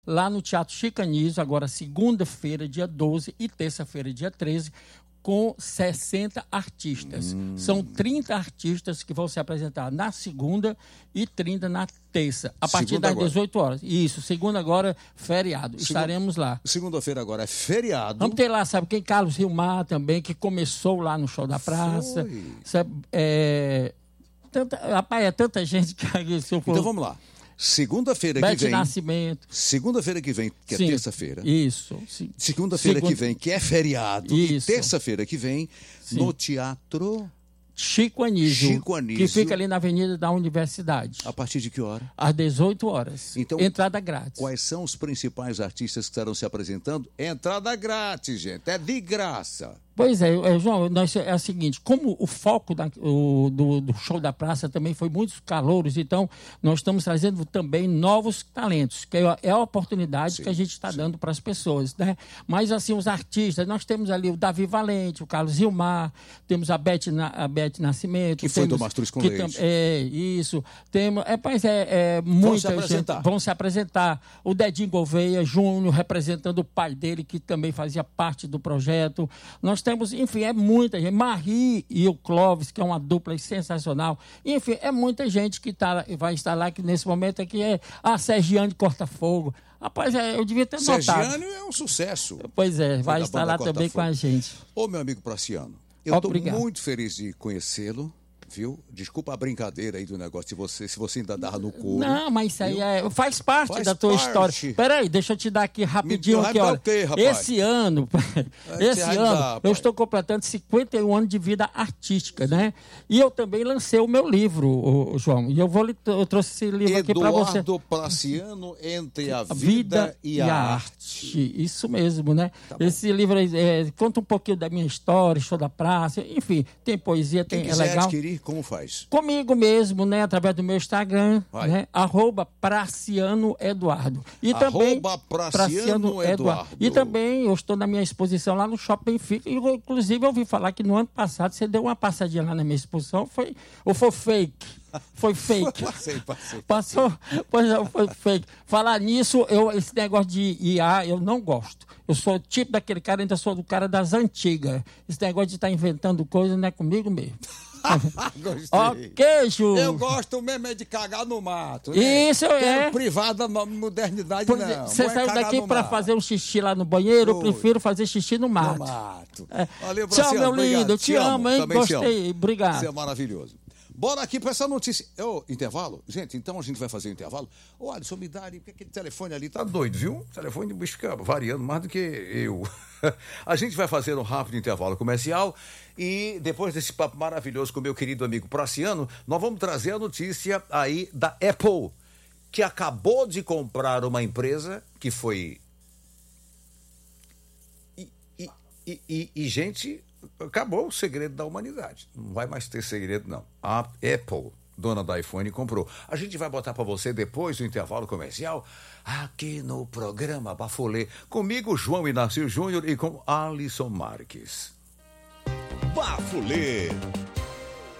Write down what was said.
lá no Teatro Chico Anísio, agora segunda-feira, dia 12 e terça-feira, dia 13, com 60 artistas. São 30 artistas que vão se apresentar na segunda e 30 na terça, a partir das 18 horas. Isso, segunda agora, feriado. Estaremos lá. Segunda-feira agora é feriado. Vamos ter lá, sabe quem? Carlos Gilmar também, que começou lá no Show da Praça. Rapaz, é tanta gente que... Então vamos lá. Segunda-feira que vem. Nascimento. Segunda-feira que vem, que é terça-feira. Isso. Segunda-feira que vem, que é feriado. Isso. E terça-feira que vem, no Teatro Chico Anísio, que fica ali na Avenida da Universidade. A partir de que hora? Às 18 horas. Então, entrada grátis. Quais são os principais artistas que estarão se apresentando? Entrada grátis, gente. É de graça. Pois é, João, é o seguinte, como o foco do Show da Praça também foi muitos calouros, então nós estamos trazendo também novos talentos, que é a oportunidade que a gente está dando para as pessoas, né? Mas assim, os artistas, nós temos ali o Davi Valente, o Carlos Gilmar, temos a Beth Nascimento. Que foi do Mastruz com Leite. Isso. Temos, muita gente. Vão se apresentar. O Dedinho Gouveia Júnior, representando o pai dele, que também fazia parte do projeto. Nós temos, enfim, é muita gente. Marie e o Clóvis, que é uma dupla sensacional. Enfim, é muita gente que vai estar lá, que nesse momento aqui é a Sergiane Corta-Fogo. Rapaz, eu devia ter notado. Sergiane é um sucesso. Pois é, vai estar lá também com a gente. Ô, meu amigo Praciano, eu estou muito feliz de conhecê-lo. Viu? Desculpa a brincadeira aí do negócio, se você ainda dá no couro. Não, mas isso aí faz parte da tua história. Peraí, deixa eu te dar aqui rapidinho. Olha, esse ano eu estou completando 51 anos de vida artística, né? E eu também lancei o meu livro, João. E eu trouxe esse livro aqui para você. Eduardo Praciano, Entre a Vida e a Arte. Isso mesmo, né? Tá, esse livro conta um pouquinho da minha história, Show da Praça, enfim, tem poesia, é legal. Adquirir, como faz? Comigo mesmo, né? Através do meu Instagram, né? @PracianoEduardo. E também Praciano Eduardo. E também eu estou na minha exposição lá no Shopping Benfica. Inclusive, eu ouvi falar que no ano passado você deu uma passadinha lá na minha exposição. Foi fake? Foi fake. Passei. Passou? Pois é, foi fake. Falar nisso, esse negócio de IA, eu não gosto. Eu sou o tipo daquele cara, ainda sou do cara das antigas. Esse negócio de estar inventando coisa não é comigo mesmo. Gostei. Ok, Ju. Eu gosto mesmo de cagar no mato. Né? Isso privada, modernidade não. Você saiu daqui para fazer um xixi lá no banheiro, eu prefiro fazer xixi no mato. Valeu, tchau, meu lindo. Eu te amo, hein? Gostei. Obrigado. Você é maravilhoso. Bora aqui para essa notícia. Intervalo? Gente, então a gente vai fazer o intervalo. Alisson, me dá ali, porque aquele telefone ali tá doido, viu? O telefone de bicho fica variando mais do que eu. A gente vai fazer um rápido intervalo comercial e depois desse papo maravilhoso com o meu querido amigo Praciano, nós vamos trazer a notícia aí da Apple, que acabou de comprar uma empresa que foi... gente... Acabou o segredo da humanidade. Não vai mais ter segredo, não. A Apple, dona da iPhone, comprou. A gente vai botar para você depois do intervalo comercial, aqui no programa Bafulê. Comigo, João Inácio Júnior, e com Alisson Marques. Bafulê.